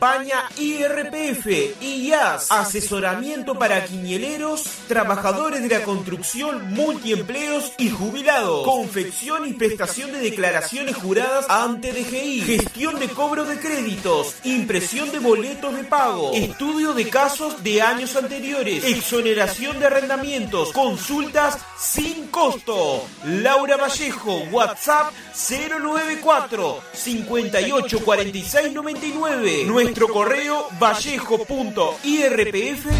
Paña IRPF, IAS, asesoramiento para quiñeleros, trabajadores de la construcción, multiempleos y jubilados, confección y prestación de declaraciones juradas ante DGI, gestión de cobro de créditos, impresión de boletos de pago, estudio de casos de años anteriores, exoneración de arrendamientos, consultas sin costo. Laura Vallejo, WhatsApp 094 58 46 99. Nuestro correo vallejo.irpf